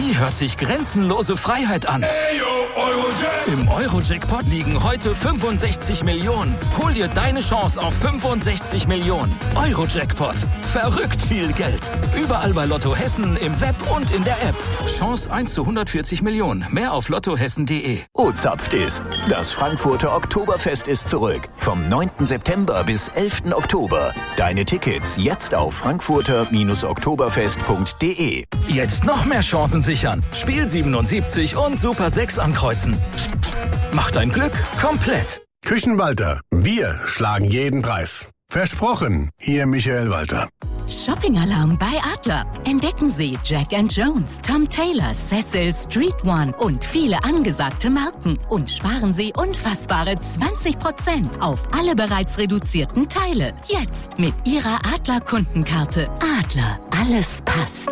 Die hört sich grenzenlose Freiheit an. Im Euro-Jackpot liegen heute 65 Millionen. Hol dir deine Chance auf 65 Millionen. Euro-Jackpot. Verrückt viel Geld. Überall bei Lotto Hessen, im Web und in der App. Chance 1 zu 140 Millionen. Mehr auf lottohessen.de. Zapft ist. Das Frankfurter Oktoberfest ist zurück. Vom 9. September bis 11. Oktober. Deine Tickets jetzt auf frankfurter-oktoberfest.de. Jetzt noch mehr Chancen sichern. Spiel 77 und Super 6 ankreuzen. Mach dein Glück komplett. Küchenwalter. Wir schlagen jeden Preis. Versprochen. Ihr Michael Walter. Shopping-Alarm bei Adler. Entdecken Sie Jack & Jones, Tom Taylor, Cecil, Street One und viele angesagte Marken. Und sparen Sie unfassbare 20% auf alle bereits reduzierten Teile. Jetzt mit Ihrer Adler-Kundenkarte. Adler. Alles passt.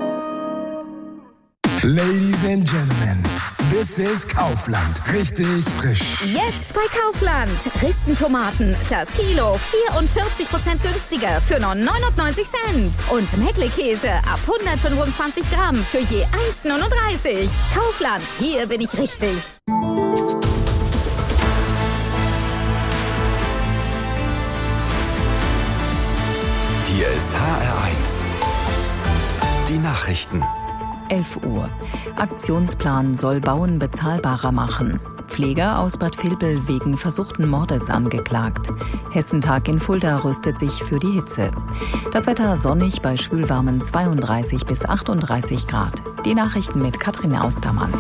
Ladies and Gentlemen, this is Kaufland. Richtig frisch. Jetzt bei Kaufland. Ristentomaten. Das Kilo 44% günstiger für nur 99 Cent. Und Meckle-Käse ab 125 Gramm für je 1,39. Kaufland, hier bin ich richtig. Hier ist HR1. Die Nachrichten. 11 Uhr. Aktionsplan soll Bauen bezahlbarer machen. Pfleger aus Bad Vilbel wegen versuchten Mordes angeklagt. Hessentag in Fulda rüstet sich für die Hitze. Das Wetter sonnig bei schwülwarmen 32 bis 38 Grad. Die Nachrichten mit Katrin Austermann.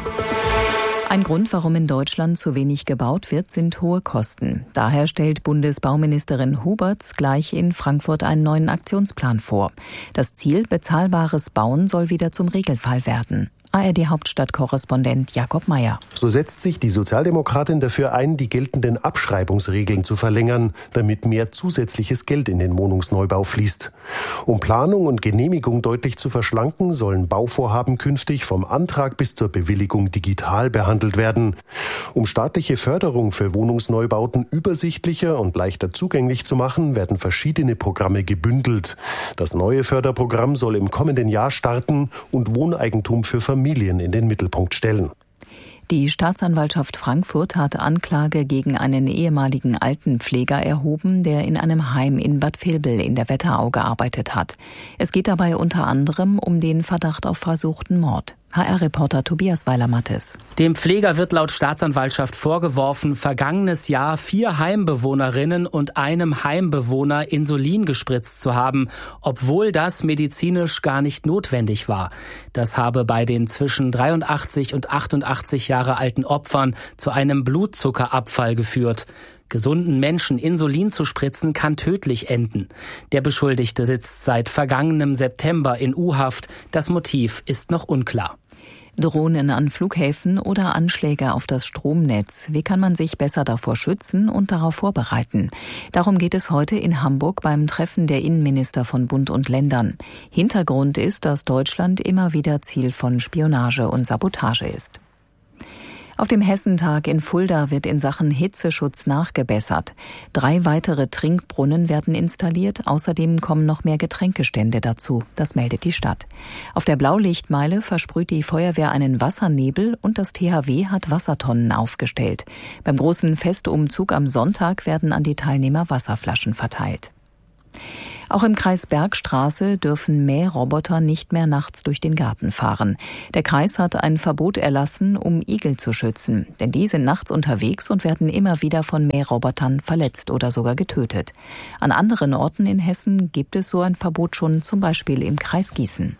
Ein Grund, warum in Deutschland zu wenig gebaut wird, sind hohe Kosten. Daher stellt Bundesbauministerin Huberts gleich in Frankfurt einen neuen Aktionsplan vor. Das Ziel, bezahlbares Bauen, soll wieder zum Regelfall werden. ARD-Hauptstadtkorrespondent Jakob Mayer. So setzt sich die Sozialdemokratin dafür ein, die geltenden Abschreibungsregeln zu verlängern, damit mehr zusätzliches Geld in den Wohnungsneubau fließt. Um Planung und Genehmigung deutlich zu verschlanken, sollen Bauvorhaben künftig vom Antrag bis zur Bewilligung digital behandelt werden. Um staatliche Förderung für Wohnungsneubauten übersichtlicher und leichter zugänglich zu machen, werden verschiedene Programme gebündelt. Das neue Förderprogramm soll im kommenden Jahr starten und Wohneigentum für Familien in den Mittelpunkt stellen. Die Staatsanwaltschaft Frankfurt hat Anklage gegen einen ehemaligen Altenpfleger erhoben, der in einem Heim in Bad Vilbel in der Wetterau gearbeitet hat. Es geht dabei unter anderem um den Verdacht auf versuchten Mord. HR-Reporter Tobias Weiler-Mattes. Dem Pfleger wird laut Staatsanwaltschaft vorgeworfen, vergangenes Jahr 4 Heimbewohnerinnen und einem Heimbewohner Insulin gespritzt zu haben, obwohl das medizinisch gar nicht notwendig war. Das habe bei den zwischen 83 und 88 Jahre alten Opfern zu einem Blutzuckerabfall geführt. Gesunden Menschen Insulin zu spritzen, kann tödlich enden. Der Beschuldigte sitzt seit vergangenem September in U-Haft. Das Motiv ist noch unklar. Drohnen an Flughäfen oder Anschläge auf das Stromnetz. Wie kann man sich besser davor schützen und darauf vorbereiten? Darum geht es heute in Hamburg beim Treffen der Innenminister von Bund und Ländern. Hintergrund ist, dass Deutschland immer wieder Ziel von Spionage und Sabotage ist. Auf dem Hessentag in Fulda wird in Sachen Hitzeschutz nachgebessert. 3 weitere Trinkbrunnen werden installiert. Außerdem kommen noch mehr Getränkestände dazu. Das meldet die Stadt. Auf der Blaulichtmeile versprüht die Feuerwehr einen Wassernebel und das THW hat Wassertonnen aufgestellt. Beim großen Festumzug am Sonntag werden an die Teilnehmer Wasserflaschen verteilt. Auch im Kreis Bergstraße dürfen Mähroboter nicht mehr nachts durch den Garten fahren. Der Kreis hat ein Verbot erlassen, um Igel zu schützen. Denn die sind nachts unterwegs und werden immer wieder von Mährobotern verletzt oder sogar getötet. An anderen Orten in Hessen gibt es so ein Verbot schon, zum Beispiel im Kreis Gießen.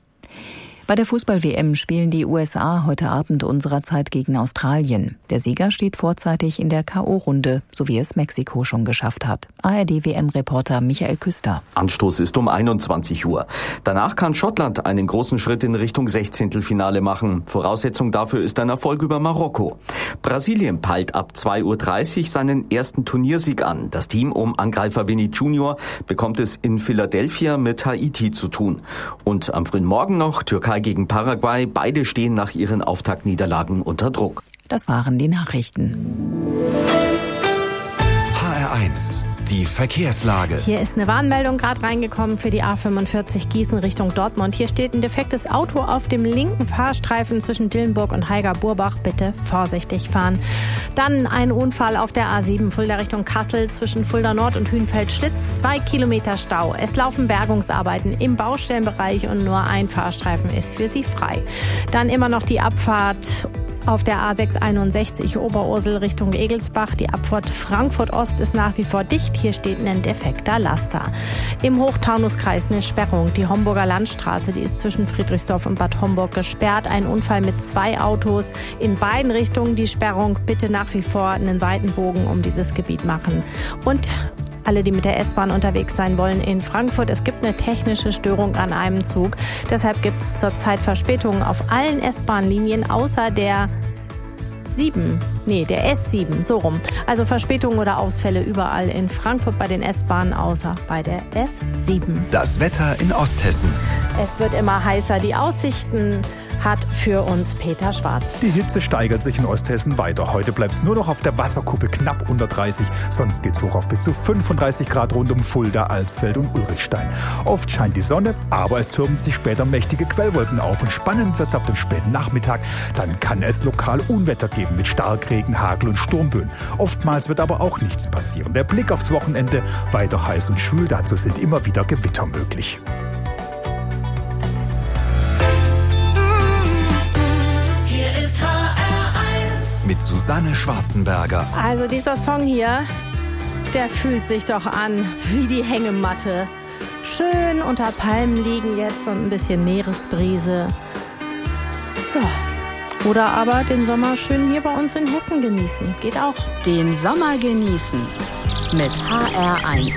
Bei der Fußball-WM spielen die USA heute Abend unserer Zeit gegen Australien. Der Sieger steht vorzeitig in der K.O.-Runde, so wie es Mexiko schon geschafft hat. ARD-WM-Reporter Michael Küster. Anstoß ist um 21 Uhr. Danach kann Schottland einen großen Schritt in Richtung Sechzehntelfinale machen. Voraussetzung dafür ist ein Erfolg über Marokko. Brasilien peilt ab 2:30 Uhr seinen ersten Turniersieg an. Das Team um Angreifer Vini Junior bekommt es in Philadelphia mit Haiti zu tun. Und am frühen Morgen noch Türkei gegen Paraguay. Beide stehen nach ihren Auftaktniederlagen unter Druck. Das waren die Nachrichten. HR1, Die Verkehrslage. Hier ist eine Warnmeldung gerade reingekommen für die A45 Gießen Richtung Dortmund. Hier steht ein defektes Auto auf dem linken Fahrstreifen zwischen Dillenburg und Haiger-Burbach. Bitte vorsichtig fahren. Dann ein Unfall auf der A7 Fulda Richtung Kassel zwischen Fulda Nord und Hünfeld-Schlitz. 2 Kilometer Stau. Es laufen Bergungsarbeiten im Baustellenbereich und nur ein Fahrstreifen ist für Sie frei. Dann immer noch die Abfahrt auf der A661 Oberursel Richtung Egelsbach. Die Abfahrt Frankfurt Ost ist nach wie vor dicht. Hier steht ein defekter Laster. Im Hochtaunuskreis eine Sperrung. Die Homburger Landstraße, die ist zwischen Friedrichsdorf und Bad Homburg gesperrt. Ein Unfall mit 2 Autos. In beiden Richtungen die Sperrung. Bitte nach wie vor einen weiten Bogen um dieses Gebiet machen. Und alle, die mit der S-Bahn unterwegs sein wollen in Frankfurt. Es gibt eine technische Störung an einem Zug. Deshalb gibt es zurzeit Verspätungen auf allen S-Bahn-Linien außer der S7, so rum. Also Verspätungen oder Ausfälle überall in Frankfurt bei den S-Bahnen, außer bei der S7. Das Wetter in Osthessen. Es wird immer heißer. Die Aussichten hat für uns Peter Schwarz. Die Hitze steigert sich in Osthessen weiter. Heute bleibt es nur noch auf der Wasserkuppe knapp unter 30. Sonst geht's hoch auf bis zu 35 Grad rund um Fulda, Alsfeld und Ulrichstein. Oft scheint die Sonne, aber es türmen sich später mächtige Quellwolken auf. Und spannend wird's ab dem späten Nachmittag. Dann kann es lokal Unwetter geben mit Starkregen, Hagel und Sturmböen. Oftmals wird aber auch nichts passieren. Der Blick aufs Wochenende, weiter heiß und schwül. Dazu sind immer wieder Gewitter möglich. Mit Susanne Schwarzenberger. Also dieser Song hier, der fühlt sich doch an wie die Hängematte. Schön unter Palmen liegen jetzt und ein bisschen Meeresbrise. Ja. Oder aber den Sommer schön hier bei uns in Hessen genießen. Geht auch. Den Sommer genießen mit HR1.